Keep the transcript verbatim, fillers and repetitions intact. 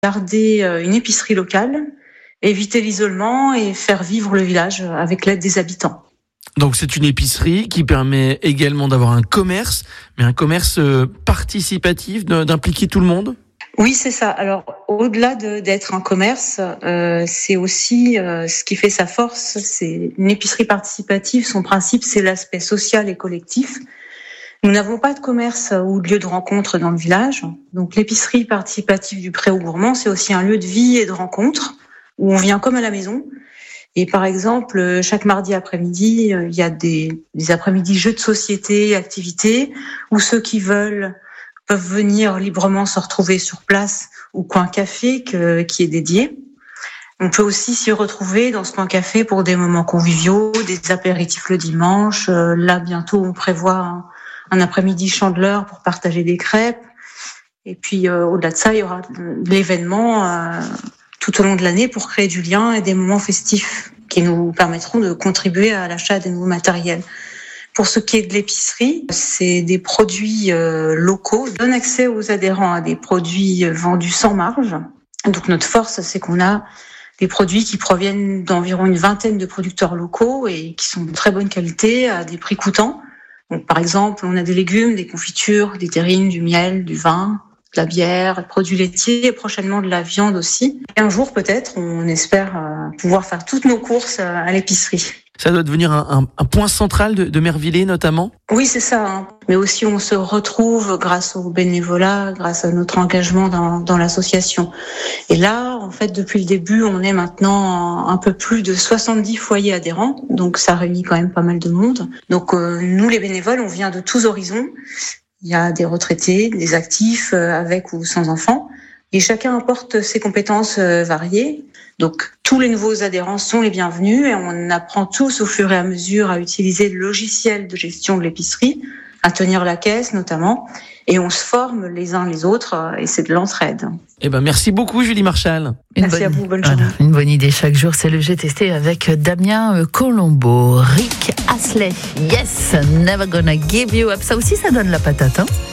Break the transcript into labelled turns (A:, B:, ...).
A: garder une épicerie locale, éviter l'isolement et faire vivre le village avec l'aide des habitants.
B: Donc c'est une épicerie qui permet également d'avoir un commerce, mais un commerce participatif, d'impliquer tout le monde ?
A: Oui, c'est ça. Alors, au-delà de, d'être un commerce, euh, c'est aussi euh, ce qui fait sa force. C'est une épicerie participative. Son principe, c'est l'aspect social et collectif. Nous n'avons pas de commerce ou de lieu de rencontre dans le village. Donc, l'épicerie participative du Pré-aux-Gourmands, c'est aussi un lieu de vie et de rencontre où on vient comme à la maison. Et par exemple, chaque mardi après-midi, il y a des, des après-midi jeux de société, activités, où ceux qui veulent peuvent venir librement se retrouver sur place au coin café que, qui est dédié. On peut aussi s'y retrouver dans ce coin café pour des moments conviviaux, des apéritifs le dimanche. Là, bientôt, on prévoit un, un après-midi chandeleur pour partager des crêpes. Et puis, euh, au-delà de ça, il y aura de l'événement euh, tout au long de l'année pour créer du lien et des moments festifs qui nous permettront de contribuer à l'achat des nouveaux matériels. Pour ce qui est de l'épicerie, c'est des produits euh, locaux, donnent accès aux adhérents à des produits vendus sans marge. Donc notre force, c'est qu'on a des produits qui proviennent d'environ une vingtaine de producteurs locaux et qui sont de très bonne qualité à des prix coûtants. Donc par exemple, on a des légumes, des confitures, des terrines, du miel, du vin, de la bière, des produits laitiers et prochainement de la viande aussi. Et un jour peut-être, on espère euh, pouvoir faire toutes nos courses euh, à l'épicerie.
B: Ça doit devenir un, un, un point central de, de Mervillers notamment ?
A: Oui, c'est ça. Hein. Mais aussi, on se retrouve grâce au bénévolat, grâce à notre engagement dans, dans l'association. Et là, en fait, depuis le début, on est maintenant un peu plus de soixante-dix foyers adhérents. Donc, ça réunit quand même pas mal de monde. Donc, euh, nous, les bénévoles, on vient de tous horizons. Il y a des retraités, des actifs euh, avec ou sans enfants. Et chacun apporte ses compétences euh, variées. Donc, tous les nouveaux adhérents sont les bienvenus et on apprend tous au fur et à mesure à utiliser le logiciel de gestion de l'épicerie, à tenir la caisse notamment, et on se forme les uns les autres et c'est de l'entraide.
B: Eh ben, merci beaucoup Julie Marchal.
A: Une merci bonne, à vous, bonne journée.
C: Voilà, une bonne idée chaque jour, c'est le G T S T avec Damien Colombo. Rick Astley, yes, never gonna give you up. Ça aussi, ça donne la patate, hein.